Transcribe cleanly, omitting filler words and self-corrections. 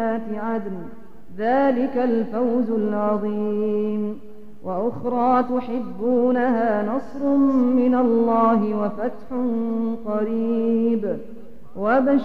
عدن ذلك الفوز العظيم. وأخرى تحبونها نصر من الله وفتح قريب